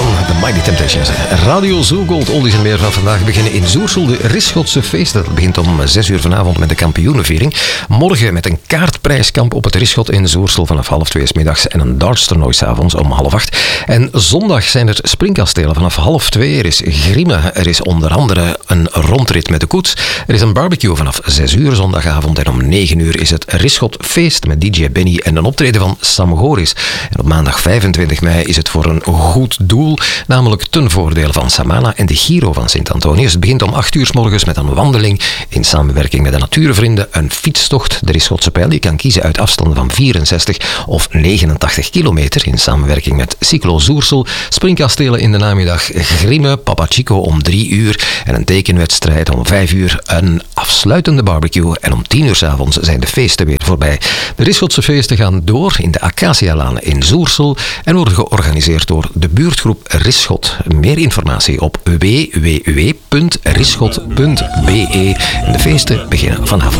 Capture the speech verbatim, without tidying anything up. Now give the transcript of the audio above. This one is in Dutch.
van The Mighty Temptations. Radio Zoogold, oldies en meer van vandaag beginnen in Zoersel. De Rischotse feest, dat begint om zes uur vanavond met de kampioenenviering. Morgen met een kaartprijskamp op het Rischot in Zoersel vanaf half twee 's middags en een dartstoernooi 's avonds om half acht. En zondag zijn er springkastelen vanaf half twee. Er is grimme, er is onder andere een rondrit met de koets. Er is een barbecue vanaf zes uur zondagavond en om negen uur is het Rischot feest met D J Benny en een optreden van Sam Goris. En op maandag vijfentwintig mei is het voor een goed doel, namelijk ten voordele van Samana en de Giro van Sint-Antonius. Het begint om acht uur 's morgens met een wandeling in samenwerking met de natuurvrienden, een fietstocht, de Rischotse Pijl. Je kan kiezen uit afstanden van vierenzestig of negenentachtig kilometer in samenwerking met Cyclo Zoersel. Springkastelen in de namiddag, Grimme, Papa Chico om drie uur en een tekenwedstrijd om vijf uur, een afsluitende barbecue en om tien uur 's avonds zijn de feesten weer voorbij. De Rischotse feesten gaan door in de Acacialaan in Zoersel en worden georganiseerd door de buurtgroep Rischot. Meer informatie op w w w punt rischot punt b e en de feesten beginnen vanavond.